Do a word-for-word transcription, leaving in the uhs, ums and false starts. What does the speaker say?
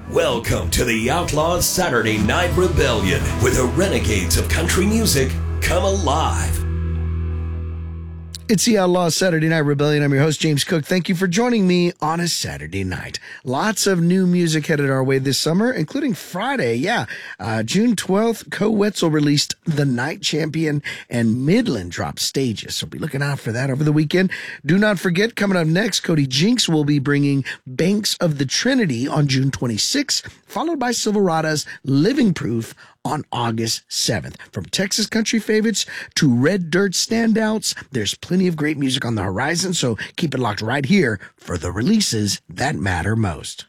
Welcome to the Outlaws Saturday Night Rebellion, where the renegades of country music come alive. It's the Outlaws Saturday Night Rebellion. I'm your host, James Cook. Thank you for joining me on a Saturday night. Lots of new music headed our way this summer, including Friday. Yeah, uh, June twelfth, Co Wetzel released The Night Champion, and Midland dropped Stages. So be looking out for that over the weekend. Do not forget, coming up next, Cody Jinks will be bringing Banks of the Trinity on June twenty-sixth, followed by Silverada's Living Proof on August seventh. From Texas country favorites to red dirt standouts, there's plenty of great music on the horizon, so keep it locked right here for the releases that matter most.